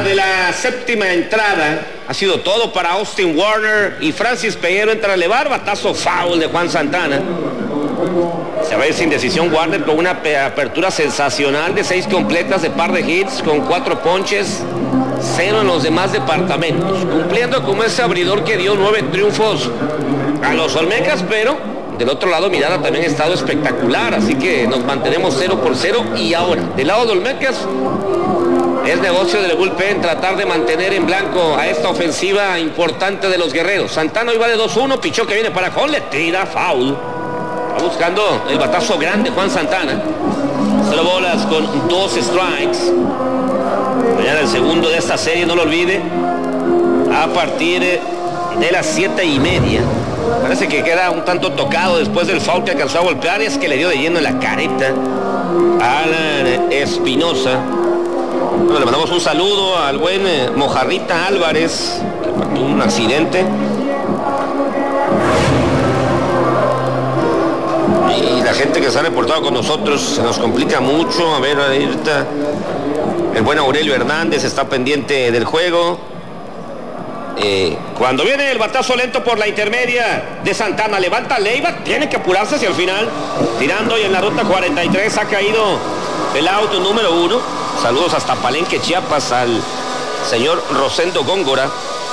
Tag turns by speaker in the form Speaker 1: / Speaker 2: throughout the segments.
Speaker 1: de la séptima entrada. Ha sido todo para Austin Warner y Francis Peguero entra a elevar. Batazo foul de Juan Santana. Se va a ir sin decisión Warner con una apertura sensacional de 6 completas de par de hits con 4 ponches, 0 en los demás departamentos, cumpliendo como ese abridor que dio 9 triunfos a los Olmecas, pero del otro lado Miranda también ha estado espectacular, así que nos mantenemos 0-0. Y ahora, del lado de Olmecas, es negocio del bullpen tratar de mantener en blanco a esta ofensiva importante de los Guerreros. Santana hoy va de 2-1, pichó que viene para Hall, le tira foul. Está buscando el batazo grande Juan Santana. 0 bolas con 2 strikes. Mañana el segundo de esta serie, no lo olvide, a partir de las 7:30. Parece que queda un tanto tocado después del foul que alcanzó a golpear, y es que le dio de lleno en la careta a Alan Espinosa. Bueno, le mandamos un saludo al buen Mojarrita Álvarez, que tuvo un accidente. Y la gente que se ha reportado con nosotros se nos complica mucho. A ver, ahorita el buen Aurelio Hernández está pendiente del juego. Cuando viene el batazo lento por la intermedia de Santana, levanta Leiva, tiene que apurarse hacia el final, tirando, y en la ruta 43 ha caído el auto número 1. Saludos hasta Palenque, Chiapas, al señor Rosendo Góngora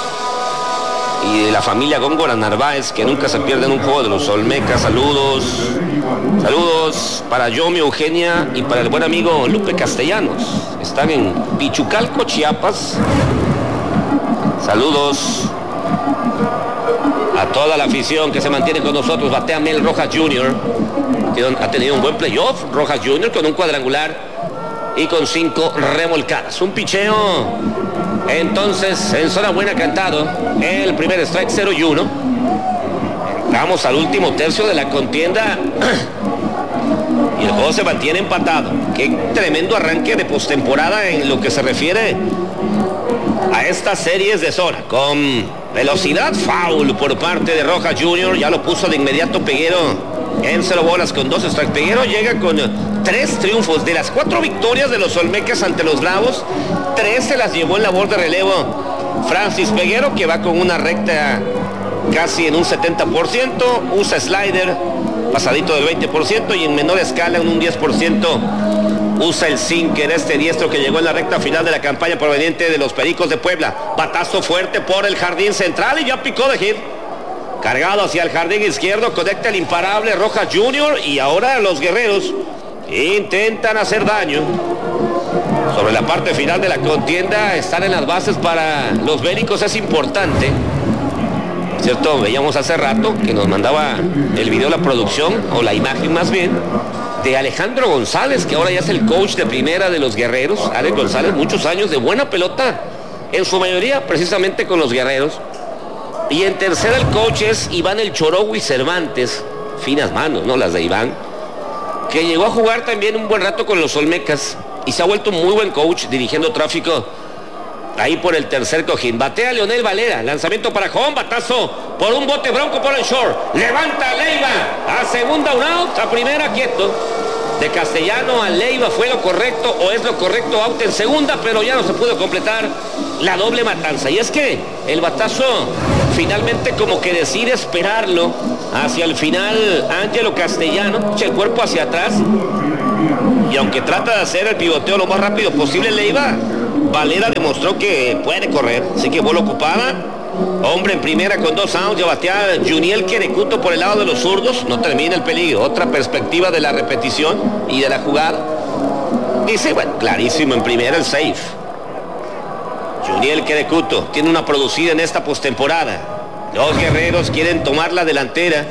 Speaker 1: y de la familia Góngora Narváez, que nunca se pierden un juego de los Olmecas. Saludos para Yomi Eugenia y para el buen amigo Lupe Castellanos. Están en Pichucalco, Chiapas. Saludos a toda la afición que se mantiene con nosotros. Batea Mel Rojas Jr., que ha tenido un buen playoff. Rojas Jr. con un cuadrangular y con 5 remolcadas. Un picheo entonces en zona buena cantado. El primer strike, 0-1. Vamos al último tercio de la contienda y el juego se mantiene empatado. Qué tremendo arranque de postemporada en lo que se refiere a estas series de zona. Con velocidad, foul por parte de Rojas Jr. Ya lo puso de inmediato Peguero en 0 bolas con 2 strikes. Peguero llega con 3 triunfos. De las 4 victorias de los Olmecas ante los Bravos, 3 se las llevó en labor de relevo Francis Peguero, que va con una recta casi en un 70%, usa slider pasadito del 20%, y en menor escala en un 10% usa el sinker, este diestro que llegó en la recta final de la campaña proveniente de los Pericos de Puebla. Batazo fuerte por el jardín central y ya picó de hit. Cargado hacia el jardín izquierdo, conecta el imparable Rojas Jr. y ahora los Guerreros intentan hacer daño. Sobre la parte final de la contienda, estar en las bases para los Bélicos es importante. ¿Cierto? Veíamos hace rato que nos mandaba el video la producción, o la imagen más bien, de Alejandro González, que ahora ya es el coach de primera de los Guerreros. Alex González, muchos años de buena pelota, en su mayoría precisamente con los Guerreros. Y en tercera el coach es Iván El Chorogui Cervantes, finas manos, ¿no? Las de Iván, que llegó a jugar también un buen rato con los Olmecas y se ha vuelto un muy buen coach dirigiendo tráfico ahí por el tercer cojín. Batea Leonel Valera, lanzamiento para Jón, batazo por un bote bronco por el short, levanta Leiva a segunda, un out, a primera quieto. De Castellano a Leiva fue lo correcto, o es lo correcto, out en segunda, pero ya no se pudo completar la doble matanza. Y es que el batazo finalmente como que decide esperarlo hacia el final Ángelo Castellano, echa el cuerpo hacia atrás, y aunque trata de hacer el pivoteo lo más rápido posible Leiva, Valera demostró que puede correr, así que bola ocupada, hombre en primera con 2 outs. Ya batea Juniel Querecuto por el lado de los zurdos, no termina el peligro. Otra perspectiva de la repetición y de la jugada. Dice, bueno, clarísimo en primera el safe. Juniel Querecuto tiene una producida en esta postemporada. Los Guerreros quieren tomar la delantera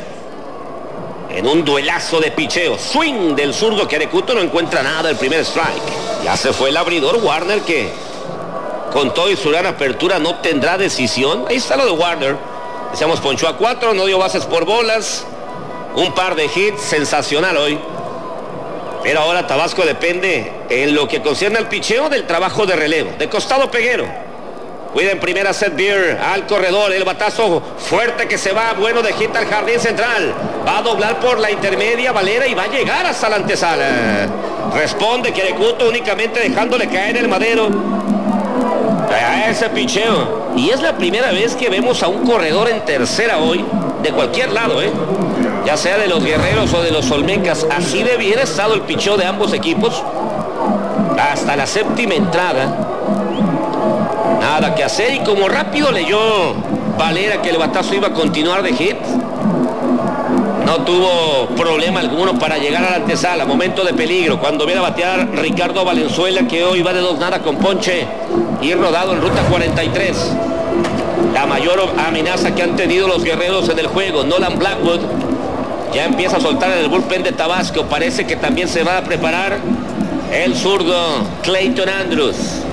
Speaker 1: en un duelazo de picheo. Swing del zurdo Querecuto, no encuentra nada el primer strike. Ya se fue el abridor Warner, que con todo y su gran apertura no tendrá decisión. Ahí está lo de Warner. Decíamos, ponchó a 4, no dio bases por bolas, un par de hits, sensacional hoy. Pero ahora Tabasco depende, en lo que concierne al picheo, del trabajo de relevo. De costado Peguero. Cuida en primera Seth Beer al corredor, el batazo fuerte que se va, bueno de hit al jardín central. Va a doblar por la intermedia Valera y va a llegar hasta la antesala. Responde Querecuto únicamente dejándole caer el madero. A ese picheo. Y es la primera vez que vemos a un corredor en tercera hoy, de cualquier lado, ya sea de los Guerreros o de los Olmecas. Así de bien ha estado el picheo de ambos equipos hasta la séptima entrada. Nada que hacer, y como rápido leyó Valera que el batazo iba a continuar de hit, no tuvo problema alguno para llegar a la antesala. Momento de peligro cuando viene a batear Ricardo Valenzuela, que hoy va de 2-0 con ponche y rodado en ruta 43. La mayor amenaza que han tenido los Guerreros en el juego. Nolan Blackwood ya empieza a soltar en el bullpen de Tabasco. Parece que también se va a preparar el zurdo Clayton Andrews.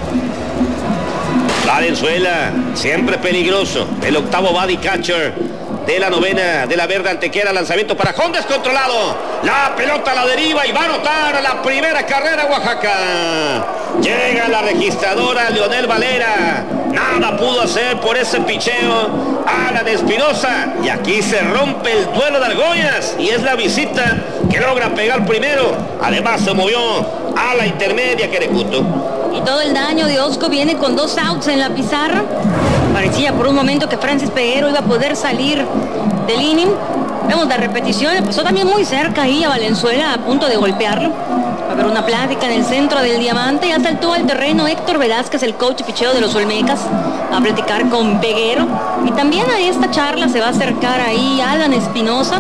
Speaker 1: Valenzuela, siempre peligroso, el octavo body catcher de la novena de la Verde Antequera. Lanzamiento para home descontrolado. La pelota a la deriva y va a anotar la primera carrera Oaxaca. Llega la registradora Leonel Valera. Nada pudo hacer por ese picheo Alan Espinosa. Y aquí se rompe el duelo de argollas. Y es la visita que logra pegar primero. Además se movió a la intermedia Querecuto.
Speaker 2: Y todo el daño de Osco viene con 2 outs en la pizarra. Parecía por un momento que Francis Peguero iba a poder salir del inning. Vemos la repetición, le pasó también muy cerca ahí a Valenzuela, a punto de golpearlo. Va a haber una plática en el centro del diamante. Ya saltó al terreno Héctor Velázquez, el coach picheo de los Olmecas, a platicar con Peguero. Y también a esta charla se va a acercar ahí Alan Espinosa.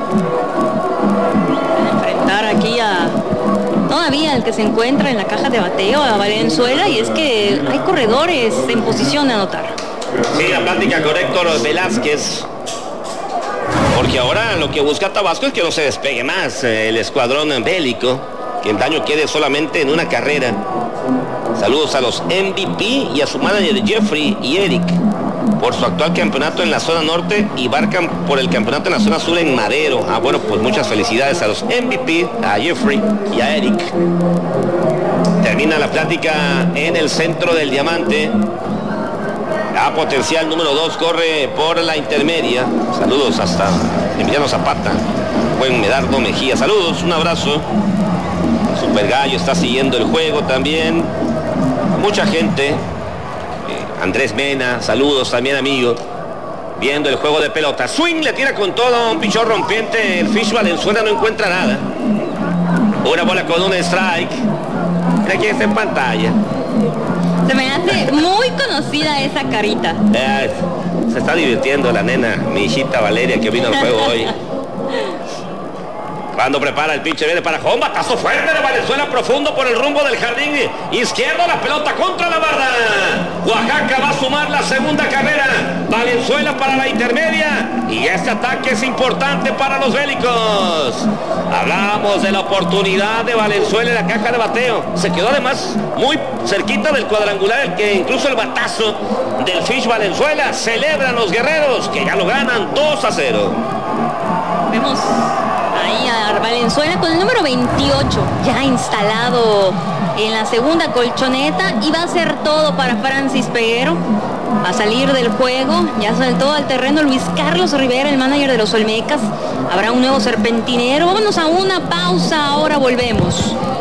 Speaker 2: Va a enfrentar aquí a... todavía el que se encuentra en la caja de bateo, a Valenzuela, y es que hay corredores en posición de anotar.
Speaker 1: Sí, la plática con Héctor Velázquez, porque ahora lo que busca Tabasco es que no se despegue más el escuadrón bélico, que el daño quede solamente en una carrera. Saludos a los MVP y a su manager Jeffrey y Eric por su actual campeonato en la zona norte y Barcan por el campeonato en la zona sur en Madero. Bueno, pues muchas felicidades a los MVP, a Jeffrey y a Eric. Termina la plática en el centro del diamante. La potencial número 2 corre por la intermedia. Saludos hasta Emiliano Zapata, buen Medardo Mejía. Saludos, un abrazo. Super Gallo está siguiendo el juego también. Mucha gente. Andrés Mena, saludos también, amigo. Viendo el juego de pelota. Swing, le tira con todo, un pichón rompiente. El Fish Valenzuela no encuentra nada. Una bola con un strike. Mira quién está en pantalla.
Speaker 2: Se me hace muy conocida esa carita.
Speaker 1: Se está divirtiendo la nena, mi hijita Valeria, que vino al juego hoy. Cuando prepara el pitcher, viene para home, batazo fuerte de Valenzuela, profundo por el rumbo del jardín izquierdo, la pelota contra la barra. Oaxaca va a sumar la segunda carrera. Valenzuela para la intermedia, y este ataque es importante para los bélicos. Hablamos de la oportunidad de Valenzuela en la caja de bateo. Se quedó además muy cerquita del cuadrangular, el que incluso el batazo del Fish Valenzuela. Celebran los Guerreros, que ya lo ganan 2-0.
Speaker 2: Vemos ahí a Valenzuela con el número 28 ya instalado en la segunda colchoneta, y va a ser todo para Francis Peguero a salir del juego. Ya saltó al terreno Luis Carlos Rivera, el manager de los Olmecas. Habrá un nuevo serpentinero. Vámonos a una pausa, ahora volvemos.